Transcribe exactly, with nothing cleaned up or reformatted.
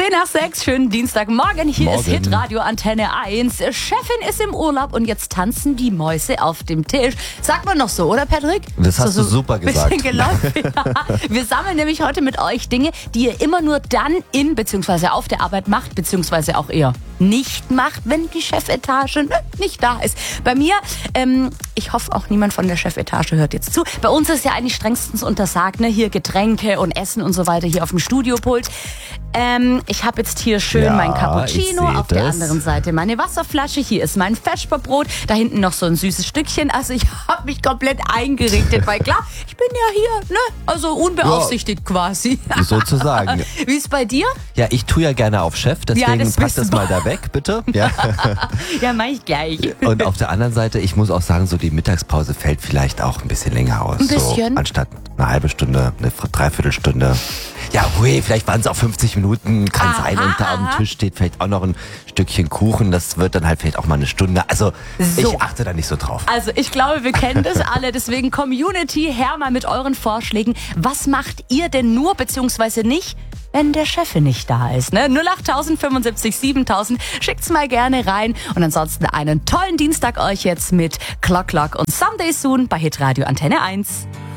Zehn nach sechs, schönen Dienstagmorgen. Hier Morgen. ist Hitradio Antenne eins. Chefin ist im Urlaub und jetzt tanzen die Mäuse auf dem Tisch. Sagt man noch so, oder Patrick? Das hast so, du super gesagt. Bisschen gelaufen. Wir sammeln nämlich heute mit euch Dinge, die ihr immer nur dann in bzw. auf der Arbeit macht, beziehungsweise auch eher nicht macht, wenn die Chefetage ne, nicht da ist. Bei mir, ähm, ich hoffe auch niemand von der Chefetage hört jetzt zu. Bei uns ist ja eigentlich strengstens untersagt, ne? Hier Getränke und Essen und so weiter hier auf dem Studiopult. Ähm, ich habe jetzt hier schön Ja, mein Cappuccino, ich seh auf der das. anderen Seite meine Wasserflasche, hier ist mein Vesperbrot, da hinten noch so ein süßes Stückchen. Also ich habe mich komplett eingerichtet, weil klar, ich bin ja hier, ne? Also unbeaufsichtigt ja, quasi. Sozusagen. Wie ist bei dir? Ja, ich tue ja gerne auf Chef, deswegen Ja, das pack wissen das mal da weg, bitte. Ja. Ja, mach ich gleich. Und auf der anderen Seite, ich muss auch sagen, so die Mittagspause fällt vielleicht auch ein bisschen länger aus. Ein bisschen? So, anstatt eine halbe Stunde, eine Dreiviertelstunde. Ja, hui, vielleicht waren es auch fünfzig Minuten, kann Aha, sein. Und da auf dem aha. Tisch steht vielleicht auch noch ein Stückchen Kuchen. Das wird dann halt vielleicht auch mal eine Stunde. Also So. ich achte da nicht so drauf. Also ich glaube, wir kennen das alle. Deswegen Community, her mal mit euren Vorschlägen. Was macht ihr denn nur beziehungsweise nicht, wenn der Chef nicht da ist? Ne? null acht fünfundsiebzig siebentausend, schickt's mal gerne rein. Und ansonsten einen tollen Dienstag euch jetzt mit Clock Clock und Someday Soon bei Hitradio Antenne eins.